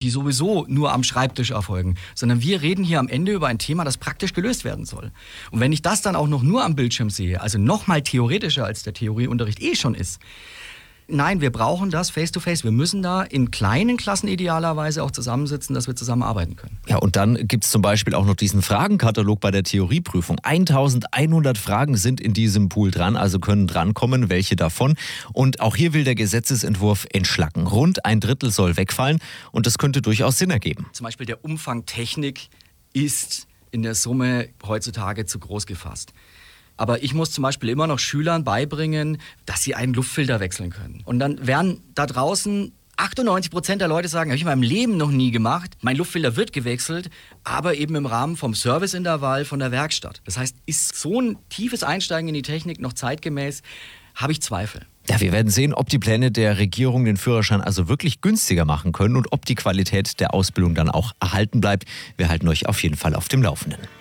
die sowieso nur am Schreibtisch erfolgen, sondern wir reden hier am Ende über ein Thema, das praktisch gelöst werden soll. Und wenn ich das dann auch noch nur am Bildschirm sehe, also noch mal theoretischer als der Theorieunterricht schon ist, nein, wir brauchen das face-to-face. Wir müssen da in kleinen Klassen idealerweise auch zusammensitzen, dass wir zusammenarbeiten können. Ja, und dann gibt es zum Beispiel auch noch diesen Fragenkatalog bei der Theorieprüfung. 1100 Fragen sind in diesem Pool dran, also können drankommen, welche davon. Und auch hier will der Gesetzesentwurf entschlacken. Rund ein Drittel soll wegfallen und das könnte durchaus Sinn ergeben. Zum Beispiel der Umfang Technik ist in der Summe heutzutage zu groß gefasst. Aber ich muss zum Beispiel immer noch Schülern beibringen, dass sie einen Luftfilter wechseln können. Und dann werden da draußen 98% der Leute sagen, habe ich in meinem Leben noch nie gemacht. Mein Luftfilter wird gewechselt, aber eben im Rahmen vom Serviceintervall von der Werkstatt. Das heißt, ist so ein tiefes Einsteigen in die Technik noch zeitgemäß? Habe ich Zweifel. Ja, wir werden sehen, ob die Pläne der Regierung den Führerschein also wirklich günstiger machen können und ob die Qualität der Ausbildung dann auch erhalten bleibt. Wir halten euch auf jeden Fall auf dem Laufenden.